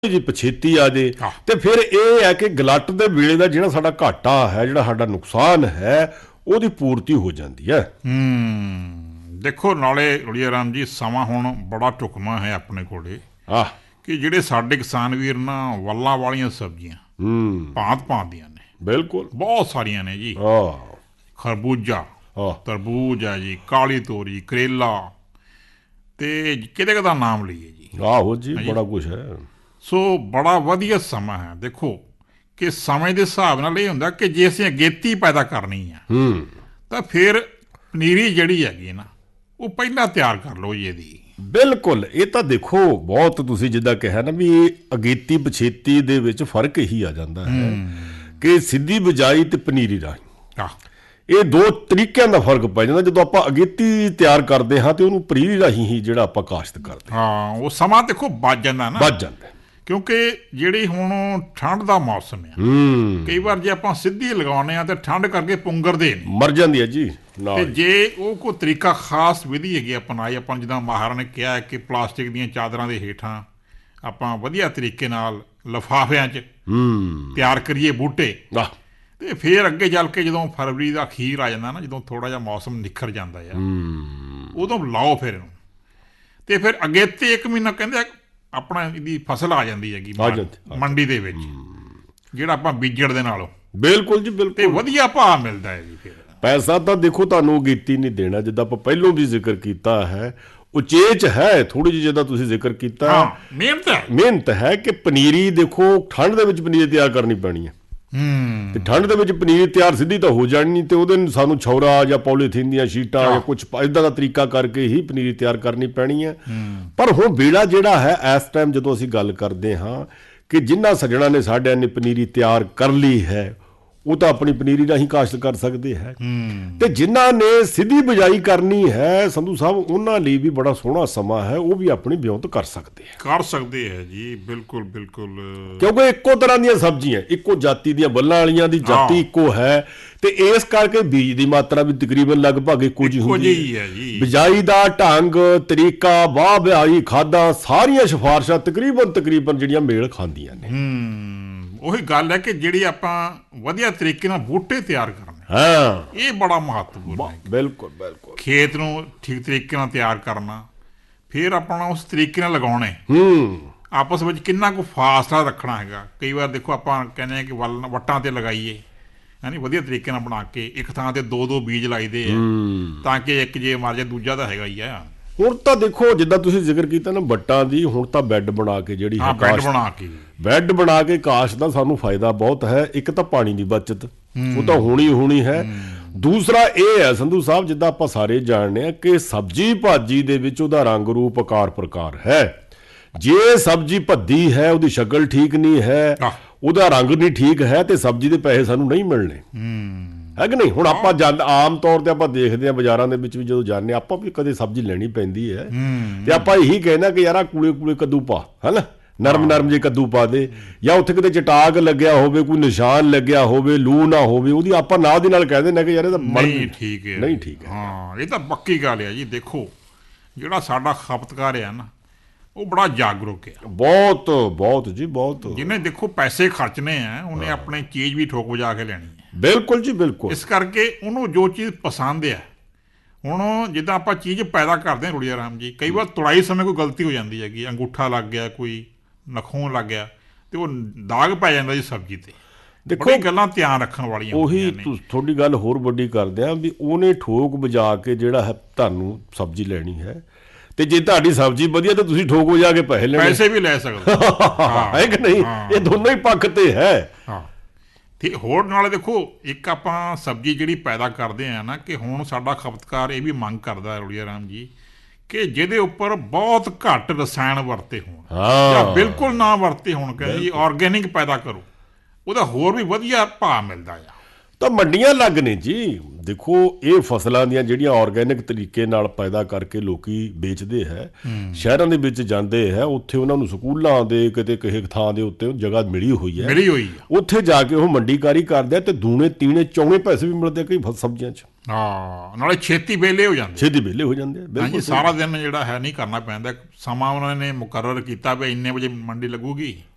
जी पछेती आ जाए हाँ। तो फिर यह है कि गलट के वेले का जो साडा घाटा है, जो साडा नुकसान है, ਉਹਦੀ पूर्ति हो जाती है। देखो नाले रुड़िया राम जी समा हुण बड़ा ढुकमा है अपने कोले आह कि ਜਿਹੜੇ ਸਾਡੇ ਕਿਸਾਨ ਵੀਰ ਨਾ ਵੱਲਾਂ ਵਾਲੀਆਂ ਸਬਜ਼ੀਆਂ ਭਾਂਤ ਭਾਂਤ ਦੀਆਂ ਨੇ, बिल्कुल ਬਹੁਤ ਸਾਰੀਆਂ ਨੇ ਜੀ। आह ਖਰਬੂਜਾ, आह ਤਰਬੂਜ ਹੈ ਜੀ, ਕਾਲੀ ਤੋਰੀ, ਕਰੇਲਾ ਤੇ ਕਿਹਦੇ ਕਿਹਦਾ ਨਾਮ ਲਈਏ ਜੀ। आहो जी बड़ा कुछ है। ਸੋ ਬੜਾ ਵਧੀਆ ਸਮਾਂ ਹੈ। ਦੇਖੋ ਕਿ ਸਮੇਂ ਦੇ ਹਿਸਾਬ ਨਾਲ ਇਹ ਹੁੰਦਾ ਕਿ ਜੇ ਅਸੀਂ ਅਗੇਤੀ ਪੈਦਾ ਕਰਨੀ ਆ ਤਾਂ ਫਿਰ ਪਨੀਰੀ ਜਿਹੜੀ ਹੈਗੀ ਨਾ ਉਹ ਪਹਿਲਾਂ ਤਿਆਰ ਕਰ ਲਓ ਜੀ ਇਹਦੀ। ਬਿਲਕੁਲ ਇਹ ਤਾਂ ਦੇਖੋ ਬਹੁਤ ਤੁਸੀਂ ਜਿੱਦਾਂ ਕਿਹਾ ਨਾ ਵੀ ਅਗੇਤੀ ਪਛੇਤੀ ਦੇ ਵਿੱਚ ਫਰਕ ਹੀ ਆ ਜਾਂਦਾ ਹੈ ਕਿ ਸਿੱਧੀ ਬਿਜਾਈ ਤੇ ਪਨੀਰੀ ਰਾਹੀਂ ਆਹ ਇਹ ਦੋ ਤਰੀਕਿਆਂ ਦਾ ਫਰਕ ਪੈ ਜਾਂਦਾ। ਜਦੋਂ ਆਪਾਂ ਅਗੇਤੀ ਤਿਆਰ ਕਰਦੇ ਹਾਂ ਤੇ ਉਹਨੂੰ ਪਨੀਰੀ ਰਾਹੀਂ ਹੀ ਜਿਹੜਾ ਆਪਾਂ ਕਾਸ਼ਤ ਕਰਦੇ ਹਾਂ ਉਹ ਸਮਾਂ ਦੇਖੋ ਬਚ ਜਾਂਦਾ ਨਾ, ਵੱਧ ਜਾਂਦਾ। ਕਿਉਂਕਿ ਜਿਹੜੀ ਹੁਣ ਠੰਡ ਦਾ ਮੌਸਮ ਆ, ਕਈ ਵਾਰ ਜੇ ਆਪਾਂ ਸਿੱਧੀ ਲਗਾਉਂਦੇ ਆ ਤੇ ਠੰਡ ਕਰਕੇ ਪੁੰਗਰਦੇ ਨੇ, ਮਰ ਜਾਂਦੀ ਹੈ ਜੀ ਤੇ ਨਾਲ। ਜੇ ਉਹ ਕੋਈ ਤਰੀਕਾ ਖਾਸ ਵਿਧੀ ਹੈਗੀ ਅਪਣਾਈ, ਆਪਾਂ ਜਿੱਦਾਂ ਮਾਹਰਾਂ ਨੇ ਕਿਹਾ ਕਿ ਪਲਾਸਟਿਕ ਦੀਆਂ ਚਾਦਰਾਂ ਦੇ ਹੇਠਾਂ ਆਪਾਂ ਵਧੀਆ ਤਰੀਕੇ ਨਾਲ ਲਿਫਾਫਿਆਂ 'ਚ ਤਿਆਰ ਕਰੀਏ ਬੂਟੇ, ਆਹ ਤੇ ਫਿਰ ਅੱਗੇ ਚੱਲ ਕੇ ਜਦੋਂ ਫਰਵਰੀ ਦਾ ਅਖੀਰ ਆ ਜਾਂਦਾ ਨਾ, ਜਦੋਂ ਥੋੜਾ ਜਿਹਾ ਮੌਸਮ ਨਿਖਰ ਜਾਂਦਾ ਆ, ਉਦੋਂ ਲਾਓ ਫਿਰ ਇਹਨੂੰ। ਤੇ ਫਿਰ ਅਗੇਤੇ 1 ਮਹੀਨਾ ਕਹਿੰਦੇ ਆ ਆਪਣਾ ਇਹਦੀ ਫਸਲ ਆ ਜਾਂਦੀ ਹੈਗੀ ਮੰਡੀ ਦੇ ਵਿੱਚ, ਜਿਹੜਾ ਆਪਾਂ ਬੀਜਣ ਦੇ ਨਾਲੋਂ ਬਿਲਕੁਲ ਜੀ ਤੇ ਬਿਲਕੁਲ ਵਧੀਆ ਭਾਅ ਮਿਲਦਾ ਹੈ ਜੀ। ਫਿਰ ਪੈਸਾ ਤਾਂ ਦੇਖੋ ਤੁਹਾਨੂੰ ਅਗੇਤੀ ਨਹੀਂ ਦੇਣਾ, ਜਿੱਦਾਂ ਆਪਾਂ ਪਹਿਲੋਂ ਵੀ ਜ਼ਿਕਰ ਕੀਤਾ ਹੈ, ਉਚੇਚ ਹੈ ਥੋੜੀ ਜਿਹੀ ਜਿੱਦਾਂ ਤੁਸੀਂ ਜ਼ਿਕਰ ਕੀਤਾ। ਹਾਂ ਮਿਹਨਤ ਹੈ। ਮਿਹਨਤ ਹੈ ਕਿ ਪਨੀਰੀ ਦੇਖੋ ਠੰਡ ਦੇ ਵਿੱਚ ਪਨੀਰੀ ਤਿਆਰ ਕਰਨੀ ਪੈਣੀ ਹੈ ਤੇ ਠੰਡ ਦੇ ਵਿੱਚ ਪਨੀਰ ਤਿਆਰ ਸਿੱਧੀ ਤਾਂ ਹੋ ਜਾਣੀ ਨਹੀਂ, ਤੇ ਉਹਦੇ ਨੂੰ ਸਾਨੂੰ ਛੌਰਾ ਜਾਂ ਪੋਲੀਥੀਨ ਦੀਆਂ ਸ਼ੀਟਾਂ ਜਾਂ ਕੁਝ ਇਦਾਂ ਦਾ ਤਰੀਕਾ ਕਰਕੇ ਹੀ ਪਨੀਰ ਤਿਆਰ ਕਰਨੀ ਪੈਣੀ ਹੈ। ਪਰ ਹੁਣ ਵੇਲਾ ਜਿਹੜਾ ਹੈ ਇਸ ਟਾਈਮ ਜਦੋਂ ਅਸੀਂ ਗੱਲ ਕਰਦੇ ਹਾਂ ਕਿ ਜਿਨ੍ਹਾਂ ਸੱਜਣਾ ਨੇ ਸਾਡਿਆਂ ਨੇ ਪਨੀਰੀ ਤਿਆਰ ਕਰ ਲਈ ਹੈ ਉਹ ਤਾਂ ਆਪਣੀ ਪਨੀਰੀ ਰਾਹੀਂ ਕਾਸ਼ਤ ਕਰ ਸਕਦੇ ਹੈ, ਤੇ ਜਿਨ੍ਹਾਂ ਨੇ ਸਿੱਧੀ ਬਿਜਾਈ ਕਰਨੀ ਹੈ ਸੰਧੂ ਸਾਹਿਬ ਉਹਨਾਂ ਲਈ ਵੀ ਬੜਾ ਸੋਹਣਾ ਸਮਾਂ ਹੈ, ਉਹ ਵੀ ਆਪਣੀ ਵਿਉਂਤ ਕਰ ਸਕਦੇ ਹੈ। ਕਰ ਸਕਦੇ ਹੈ ਜੀ, ਬਿਲਕੁਲ ਬਿਲਕੁਲ। ਕਿਉਂਕਿ ਇੱਕੋ ਤਰ੍ਹਾਂ ਦੀਆਂ ਸਬਜ਼ੀਆਂ, ਇੱਕੋ ਜਾਤੀ ਦੀਆਂ ਬੱਲਾਂ ਵਾਲੀਆਂ ਦੀ ਜਾਤੀ ਇੱਕੋ ਹੈ, ਤੇ ਇਸ ਕਰਕੇ ਬੀਜ ਦੀ ਮਾਤਰਾ ਵੀ ਤਕਰੀਬਨ ਲਗਭਗ ਇੱਕੋ ਜਿਹੀ ਹੁੰਦੀ ਹੈ ਜੀ। ਬਿਜਾਈ ਦਾ ਢੰਗ, ਤਰੀਕਾ, ਵਾਹ ਵਿਆਹੀ, ਖਾਦਾਂ, ਸਾਰੀਆਂ ਸਿਫਾਰਸ਼ਾਂ ਤਕਰੀਬਨ ਜਿਹੜੀਆਂ ਮੇਲ ਖਾਂਦੀਆਂ ਨੇ। ਉਹੀ ਗੱਲ ਹੈ ਕਿ ਜਿਹੜੀ ਆਪਾਂ ਵਧੀਆ ਤਰੀਕੇ ਨਾਲ ਬੂਟੇ ਤਿਆਰ ਕਰਨੇ, ਹਾਂ ਇਹ ਬੜਾ ਮਹੱਤਵਪੂਰਨ ਹੈ। ਬਿਲਕੁਲ ਬਿਲਕੁਲ ਖੇਤ ਨੂੰ ਠੀਕ ਤਰੀਕੇ ਨਾਲ ਤਿਆਰ ਕਰਨਾ, ਫਿਰ ਆਪਣਾ ਉਸ ਤਰੀਕੇ ਨਾਲ ਲਗਾਉਣੇ, ਆਪਸ ਵਿੱਚ ਕਿੰਨਾ ਕੁ ਫਾਸਲਾ ਰੱਖਣਾ ਹੈਗਾ। ਕਈ ਵਾਰ ਦੇਖੋ ਆਪਾਂ ਕਹਿੰਦੇ ਹਾਂ ਕਿ ਵੱਟਾਂ ਤੇ ਲਗਾਈਏ, ਯਾਨੀ ਵਧੀਆ ਤਰੀਕੇ ਨਾਲ ਬਣਾ ਕੇ ਇੱਕ ਥਾਂ ਤੇ 2-2 ਬੀਜ ਲਾਈਦੇ ਆ ਤਾਂ ਕਿ ਇੱਕ ਜੇ ਮਰ ਜਾਏ ਦੂਜਾ ਤਾਂ ਹੈਗਾ ਹੀ ਆ। ਹੁਣ ਤਾਂ ਦੇਖੋ ਜਿੱਦਾਂ ਤੁਸੀਂ ਜ਼ਿਕਰ ਕੀਤਾ ਨਾ ਵੱਟਾਂ ਦੀ, ਹੁਣ ਤਾਂ ਬੈੱਡ ਬਣਾ ਕੇ ਜਿਹੜੀ ਹੈ ਬੈੱਡ ਬਣਾ ਕੇ ਕਾਸ਼ ਦਾ ਸਾਨੂੰ ਫਾਇਦਾ ਬਹੁਤ ਹੈ। ਇੱਕ ਤਾਂ ਪਾਣੀ ਦੀ ਬਚਤ ਉਹ ਤਾਂ ਹੋਣੀ ਹੈ, ਦੂਸਰਾ ਇਹ ਹੈ ਸੰਧੂ ਸਾਹਿਬ ਜਿੱਦਾਂ ਆਪਾਂ ਸਾਰੇ ਜਾਣਦੇ ਆ ਕਿ ਸਬਜ਼ੀ ਭਾਜੀ ਦੇ ਵਿੱਚ ਉਹਦਾ ਰੰਗ ਰੂਪ ਆਕਾਰ ਪ੍ਰਕਾਰ ਹੈ। ਜੇ ਸਬਜ਼ੀ ਭੱਦੀ ਹੈ, ਉਹਦੀ ਸ਼ਕਲ ਠੀਕ ਨਹੀਂ ਹੈ, ਉਹਦਾ ਰੰਗ ਨਹੀਂ ਠੀਕ ਹੈ, ਤੇ ਸਬਜ਼ੀ ਦੇ ਪੈਸੇ ਸਾਨੂੰ ਨਹੀਂ ਮਿਲਣੇ, ਹੈ ਕਿ ਨਹੀਂ। ਹੁਣ ਆਪਾਂ ਆਮ ਤੌਰ ਤੇ ਆਪਾਂ ਦੇਖਦੇ ਹਾਂ ਬਾਜ਼ਾਰਾਂ ਦੇ ਵਿੱਚ ਵੀ ਜਦੋਂ ਜਾਂਦੇ ਆਪਾਂ ਵੀ ਕਦੇ ਸਬਜ਼ੀ ਲੈਣੀ ਪੈਂਦੀ ਹੈ ਤੇ ਆਪਾਂ ਇਹੀ ਕਹਿੰਦੇ ਕਿ ਯਾਰ ਕੂਲੇ ਕੱਦੂ ਪਾ, ਹੈ ਨਾ, ਨਰਮ ਜੇ ਕੱਦੂ ਪਾ ਦੇ, ਜਾਂ ਉੱਥੇ ਕਿਤੇ ਚਟਾਕ ਲੱਗਿਆ ਹੋਵੇ, ਕੋਈ ਨਿਸ਼ਾਨ ਲੱਗਿਆ ਹੋਵੇ, ਲੂ ਨਾ ਹੋਵੇ, ਉਹਦੀ ਆਪਾਂ ਨਾਲ ਦੀ ਨਾਲ ਕਹਿ ਦਿੰਦੇ ਕਿ ਯਾਰ ਇਹ ਤਾਂ ਨਹੀਂ ਠੀਕ ਹੈ, ਨਹੀਂ ਠੀਕ ਹੈ। ਹਾਂ ਇਹ ਤਾਂ ਪੱਕੀ ਗੱਲ ਹੈ ਜੀ। ਦੇਖੋ ਜਿਹੜਾ ਸਾਡਾ ਖਪਤਕਾਰ ਹੈ ਨਾ ਉਹ ਬੜਾ ਜਾਗਰੂਕ ਹੈ, ਬਹੁਤ ਬਹੁਤ ਜੀ ਬਹੁਤ। ਜਿਹਨੇ ਦੇਖੋ ਪੈਸੇ ਖਰਚਣੇ ਆ ਉਹਨੇ ਆਪਣੀ ਚੀਜ਼ ਵੀ ਠੋਕ ਵਜਾ ਕੇ ਲੈਣੀ ਹੈ। ਬਿਲਕੁਲ ਜੀ ਬਿਲਕੁਲ। ਇਸ ਕਰਕੇ ਉਹਨੂੰ ਜੋ ਚੀਜ਼ ਪਸੰਦ ਹੈ, ਹੁਣ ਜਿੱਦਾਂ ਆਪਾਂ ਚੀਜ਼ ਪੈਦਾ ਕਰਦੇ ਹਾਂ ਰੁੜੀਆ ਰਾਮ ਜੀ, ਕਈ ਵਾਰ ਤੁੜਾਈ ਸਮੇਂ ਕੋਈ ਗਲਤੀ ਹੋ ਜਾਂਦੀ ਹੈਗੀ, ਅੰਗੂਠਾ ਲੱਗ ਗਿਆ, ਕੋਈ ਨਖੂਨ ਲੱਗ ਗਿਆ, ਤੇ ਉਹ ਦਾਗ ਪੈ ਜਾਂਦਾ ਜੀ ਸਬਜ਼ੀ ਤੇ। ਦੇਖੋ ਗੱਲਾਂ ਧਿਆਨ ਰੱਖਣ ਵਾਲੀਆਂ ਉਹੀ ਤੁਹਾਡੀ ਗੱਲ ਹੋਰ ਵੱਡੀ ਕਰਦੇ ਆ ਵੀ ਉਹਨੇ ਠੋਕ ਵਜਾ ਕੇ ਜਿਹੜਾ ਹੈ ਤੁਹਾਨੂੰ ਸਬਜ਼ੀ ਲੈਣੀ ਹੈ, ਤੇ ਜੇ ਤੁਹਾਡੀ ਸਬਜ਼ੀ ਵਧੀਆ ਤਾਂ ਤੁਸੀਂ ਠੋਕ ਵਜਾ ਕੇ ਪੈਸੇ ਵੀ ਲੈ ਸਕਦੇ ਹੈ ਕਿ ਨਹੀਂ। ਇਹ ਦੋਨੋਂ ਹੀ ਪੱਖ ਤੇ ਹੈ। ਤੇ ਹੋਰ ਨਾਲ ਦੇਖੋ ਇੱਕ ਆਪਾਂ ਸਬਜ਼ੀ ਜਿਹੜੀ ਪੈਦਾ ਕਰਦੇ ਆ ਨਾ, ਕਿ ਹੁਣ ਸਾਡਾ ਖਪਤਕਾਰ ਇਹ ਵੀ ਮੰਗ ਕਰਦਾ ਰੁੜੀਆ ਰਾਮ ਜੀ ਕਿ ਜਿਹਦੇ ਉੱਪਰ ਬਹੁਤ ਘੱਟ ਰਸਾਇਣ ਵਰਤੇ ਹੋਣ ਜਾਂ ਬਿਲਕੁਲ ਨਾ ਵਰਤੇ ਹੋਣ, ਕਹਿੰਦੇ ਜੀ ਆਰਗੈਨਿਕ ਪੈਦਾ ਕਰੋ, ਉਹਦਾ ਹੋਰ ਵੀ ਵਧੀਆ ਭਾਅ ਮਿਲਦਾ ਆ। ਤਾਂ ਮੰਡੀਆਂ ਲੱਗ ਨੇ ਜੀ। ਦੇਖੋ ਇਹ ਫਸਲਾਂ ਦੀਆਂ ਜਿਹੜੀਆਂ ਆਰਗੈਨਿਕ ਤਰੀਕੇ ਨਾਲ ਪੈਦਾ ਕਰਕੇ ਲੋਕੀ ਵੇਚਦੇ ਹੈ, ਸ਼ਹਿਰਾਂ ਦੇ ਵਿੱਚ ਜਾਂਦੇ ਹੈ, ਉੱਥੇ ਉਹਨਾਂ ਨੂੰ ਸਕੂਲਾਂ ਦੇ ਕਿਤੇ ਕਿਸੇ ਥਾਂ ਦੇ ਉੱਤੇ ਜਗ੍ਹਾ ਮਿਲੀ ਹੋਈ ਹੈ, ਉੱਥੇ ਜਾ ਕੇ ਉਹ ਮੰਡੀਕਾਰੀ ਕਰਦੇ ਆ ਤੇ ਦੂਣੇ ਤੀਣੇ ਚੌਣੇ ਪੈਸੇ ਵੀ ਮਿਲਦੇ ਕਈ ਸਬਜ਼ੀਆਂ 'ਚ। ਹਾਂ ਨਾਲੇ ਛੇਤੀ ਵਿਹਲੇ ਹੋ ਜਾਂਦੇ ਬਿਲਕੁਲ। ਸਾਰਾ ਦਿਨ ਜਿਹੜਾ ਹੈ ਨਹੀਂ ਕਰਨਾ ਪੈਂਦਾ, ਸਮਾਂ ਉਹਨਾਂ ਨੇ ਮੁਕਰਰ ਕੀਤਾ ਵੀ ਇੰਨੇ ਵਜੇ ਮੰਡੀ ਲੱਗੂਗੀ,